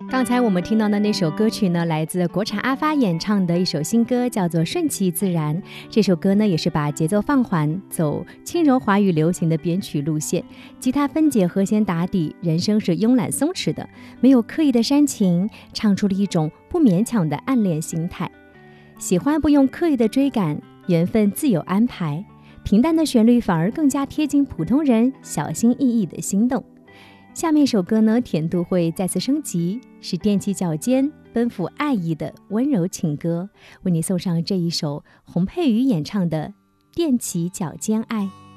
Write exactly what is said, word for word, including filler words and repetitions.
刚才我们听到的那首歌曲呢，来自国产阿发演唱的一首新歌，叫做《顺其自然》。这首歌呢，也是把节奏放缓，走轻柔华语流行的编曲路线，吉他分解，和弦打底，人声是慵懒松弛的，没有刻意的煽情，唱出了一种不勉强的暗恋心态。喜欢不用刻意的追赶，缘分自有安排，平淡的旋律反而更加贴近普通人小心翼翼的心动。下面一首歌呢，甜度会再次升级，是踮起脚尖奔赴爱意的温柔情歌，为你送上这一首洪佩瑜演唱的《踮起脚尖爱》。